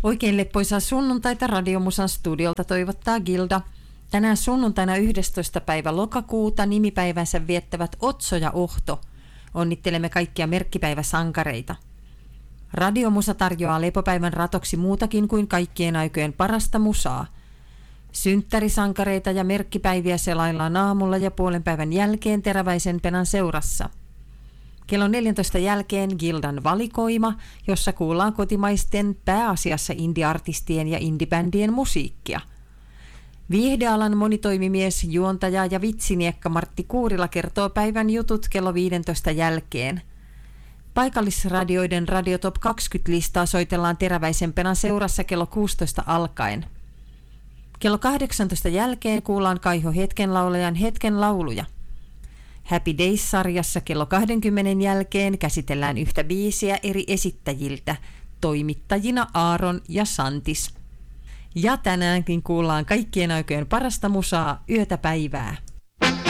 Oikein leppoisaa sunnuntaita Radiomusan studiolta toivottaa Gilda. Tänään sunnuntaina 11. päivä lokakuuta nimipäivänsä viettävät Otso ja Ohto. Onnittelemme kaikkia merkkipäiväsankareita. Radiomusa tarjoaa lepopäivän ratoksi muutakin kuin kaikkien aikojen parasta musaa. Synttärisankareita ja merkkipäiviä selaillaan aamulla ja puolen päivän jälkeen Teräväisen Penan seurassa. Kello 14 jälkeen Gildan valikoima, jossa kuullaan kotimaisten pääasiassa indie-artistien ja indie-bändien musiikkia. Viihdealan monitoimimies, juontaja ja vitsiniekka Martti Kuurila kertoo päivän jutut kello 15 jälkeen. Paikallisradioiden Radio Top 20-listaa soitellaan Teräväisen Penan seurassa kello 16 alkaen. Kello 18 jälkeen kuullaan Kaiho Hetkenlaulajan Hetken lauluja. Happy Days-sarjassa kello 20 jälkeen käsitellään yhtä biisiä eri esittäjiltä, toimittajina Aaron ja Santis. Ja tänäänkin kuullaan kaikkien aikojen parasta musaa yötä päivää.